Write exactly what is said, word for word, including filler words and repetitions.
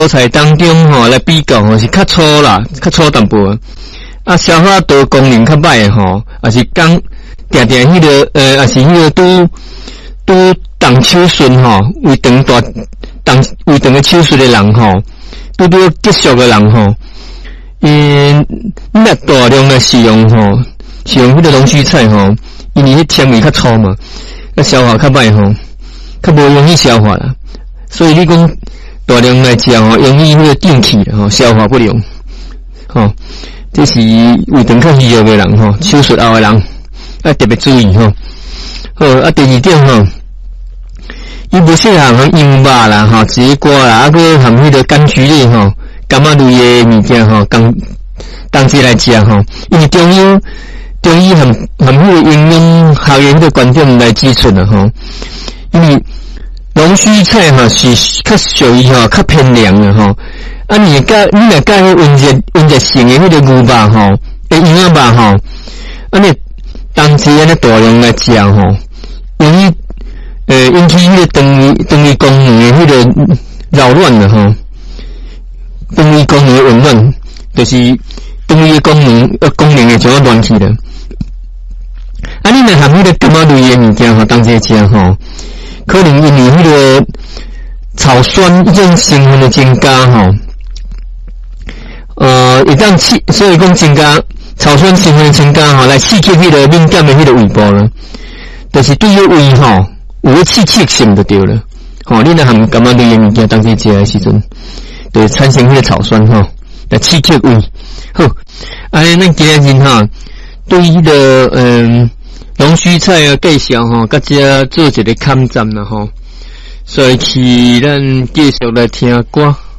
蔬菜当中吼来比较吼是较粗啦，较粗淡薄。啊，消化道功能较歹诶吼，也是讲定定迄个呃，也是迄个拄拄动手术吼，胃肠大动胃肠诶手术诶人吼，拄拄结束诶人吼，因那大量诶使用吼，使用迄个龙须菜吼，因为迄纤维较粗嘛，啊消化较歹吼，较无容易消化啦，所以你讲大量来食吼，容易迄个胀气吼，消化不良吼。这是胃肠较虚弱的人吼，手术后的人要特别注意吼。好，啊，第二点吼，伊不适合含羊肉啦、吼节瓜啦，啊个含迄个柑橘类吼、柑仔类的物件吼，当当时来食吼，因为中医中医含含迄个营养效应的观点来指出的吼，因为龙须菜吼是较属于吼较偏凉的吼。啊，你甲你若甲迄温热温热性诶迄个牛肉吼，诶羊仔肉吼，啊你当时安尼大量来食吼，容易呃引起迄个肠胃肠胃功能诶迄个扰乱了吼，肠胃功能紊乱，就是肠胃诶功能呃功能会怎啊乱去了。啊，你若含迄个柑仔类诶物件吼，当时食吼，可能因为迄个草酸一种成分的增加吼。呃，一旦刺，所以讲增加草酸成分增加吼，来刺激迄个敏感的迄个胃部了，就是对于胃吼有刺激性就对了。吼，你若含柑仔类的物件当时食的时阵，就产生迄个草酸吼，来刺激胃。好，安尼咱今日哈，对迄个嗯龙须菜啊介绍吼，甲遮做一个勘站啦吼，所以去咱继续来听歌。